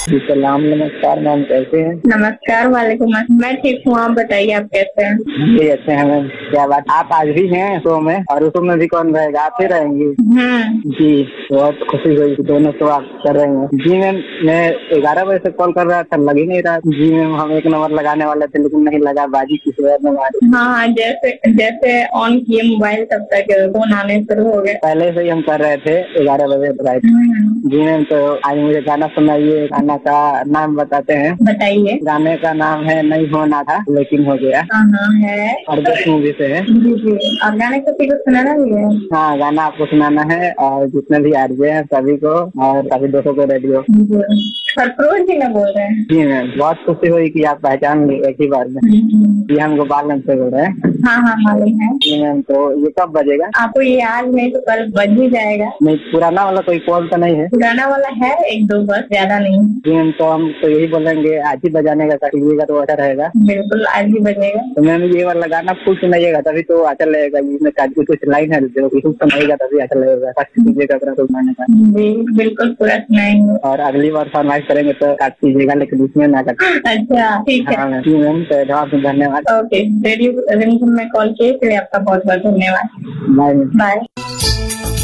जी सलाम, नमस्कार मैम, कैसे हैं? नमस्कार, वालेकुम अस्सलाम। मैं ठीक हूँ, आप बताइए आप कैसे हैं? जी अच्छे हैं मैम। क्या बात, आप आज भी हैं शो में? और उस शो में भी कौन रहेगा, आप ही रहेंगी? जी बहुत खुशी हुई कि दोनों शो आप कर रहे हैं। जी मैम, मैं 11 बजे से कॉल कर रहा था, लग ही नहीं रहा। जी मैम, हम एक नंबर लगाने वाले थे लेकिन नहीं लगा, बाजी किसी और ने मारी। हाँ, जैसे जैसे ऑन किए मोबाइल तब तक फोन आने शुरू हो गए। पहले से ही हम कर रहे थे 11 बजे राइट। जी मैम, तो आज मुझे गाना सुनाइए। गाना का नाम बताते हैं। बताइए। गाने का नाम है नहीं होना था लेकिन हो गया। हाँ है। और 10 मूवी से है। जी जी, और गाने को किसी को सुनाना भी है? हाँ, गाना आपको सुनाना है और जितने भी आरजे हैं सभी को और सभी दोस्तों को रेडियो। सरफरोज जी में बोल रहे हैं? जी मैम, बहुत खुशी हुई कि आप पहचान ली एक ही बार में। जी हम गोपालगंज से बोल रहे हैं। हाँ मालूम है। जी मैम, तो ये कब बजेगा? आपको ये आज नहीं तो कल बज ही जाएगा। नहीं, पुराना वाला कोई कॉल तो नहीं है? पुराना वाला है एक दो, बस ज्यादा नहीं। जी मैम, तो हम तो यही बोलेंगे आज ही बजाने का कर लीजिएगा तो अच्छा रहेगा। बिल्कुल आज ही बजेगा। तो मैम ये वाला गाना फुल सुनाइएगा तभी तो अच्छा लगेगा। इसमें कुछ लाइन है जो फुल सुनाइएगा तभी अच्छा लगेगा। कष्ट कीजिएगा अपना कुछ गाने का। जी बिल्कुल पूरा सुनाएंगे। और अगली बार फरमाइश करेंगे तो काट कीजिएगा लेकिन इसमें ना काट। अच्छा ठीक है। हाँ जी मैम, तो बहुत धन्यवाद। ओके, रेडियो रिंगटोन में कॉल किए इसलिए आपका बहुत बहुत धन्यवाद। बाय। बाय।